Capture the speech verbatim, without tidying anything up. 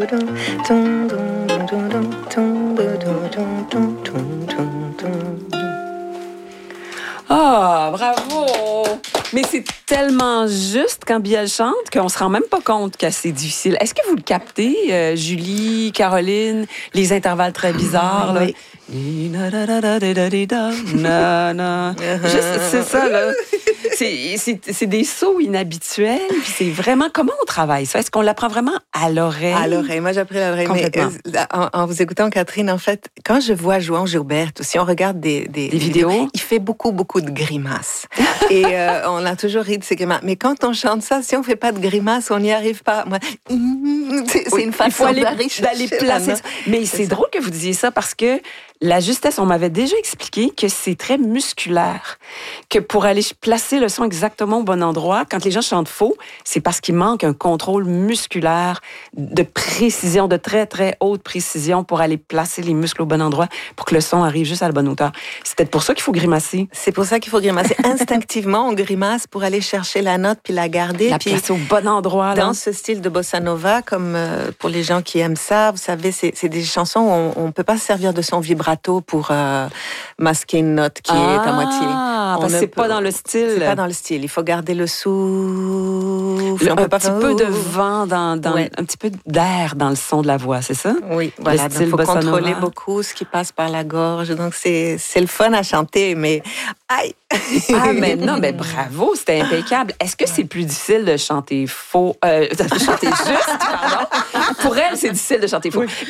Ah, bravo! Mais c'est tellement juste quand Biel chante qu'on se rend même pas compte que c'est difficile. Est-ce que vous le captez, euh, Julie, Caroline, les intervalles très bizarres, là? Oui. Juste, c'est ça, là. C'est, c'est, c'est des sauts inhabituels, puis c'est vraiment... Comment on travaille ça? Est-ce qu'on l'apprend vraiment à l'oreille? À l'oreille. Moi, j'ai appris à l'oreille. Mais, euh, en, en vous écoutant, Catherine, en fait, quand je vois Jouan Gilbert, si on regarde des, des, des vidéos, vidéos, il fait beaucoup, beaucoup de grimaces. Et euh, on a toujours ri de ces grimaces. Mais quand on chante ça, si on fait pas de grimaces, on n'y arrive pas. Moi, c'est, c'est oui, une façon il faut aller, d'aller, d'aller placer. Mais c'est, c'est drôle que vous disiez ça parce que la justesse, on m'avait déjà expliqué que c'est très musculaire, que pour aller placer le son exactement au bon endroit, quand les gens chantent faux, c'est parce qu'il manque un contrôle musculaire de précision, de très, très haute précision pour aller placer les muscles au bon endroit pour que le son arrive juste à la bonne hauteur. C'est peut-être pour ça qu'il faut grimacer. C'est pour ça qu'il faut grimacer. Instinctivement, on grimace pour aller chercher la note puis la garder. La puis placer au bon endroit. Là. Dans ce style de bossa nova, comme euh, pour les gens qui aiment ça, vous savez, c'est, c'est des chansons où on ne peut pas se servir de son vibrato pour euh, masquer une note qui ah, est à moitié. Ah, parce que c'est peut... pas dans le style. C'est pas dans le style. Il faut garder le souffle. Le, on peut un pas petit faire... peu de vent, dans, dans ouais. un petit peu d'air dans le son de la voix, c'est ça? Oui, voilà. Il faut contrôler beaucoup ce qui passe par la gorge. Donc, c'est, c'est le fun à chanter, mais aïe! Ah, mais non, mais bravo, c'était impeccable. Est-ce que c'est plus difficile de chanter faux, euh, de chanter juste, pardon? Pour elle, c'est difficile de chanter faux. Oui.